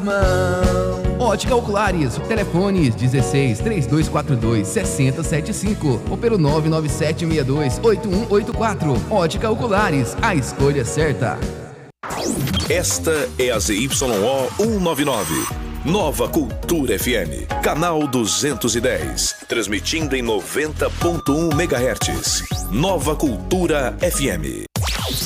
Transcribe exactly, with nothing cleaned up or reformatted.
Mão. Ótica Oculares, telefones dezesseis, trinta e dois quarenta e dois, sessenta setenta e cinco ou pelo nove nove sete seis dois, oito um oito quatro. Ótica Oculares, a escolha certa. Esta é a Z Y O cento e noventa e nove, Nova Cultura F M, canal duzentos e dez, transmitindo em noventa ponto um megahertz. Nova Cultura F M.